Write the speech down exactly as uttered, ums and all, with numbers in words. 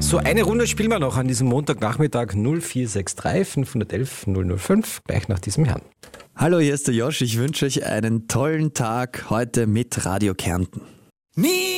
So, eine Runde spielen wir noch an diesem Montagnachmittag. null vier sechs drei fünf eins eins null null fünf, gleich nach diesem Herrn. Hallo, hier ist der Josh. Ich wünsche euch einen tollen Tag heute mit Radio Kärnten. Nie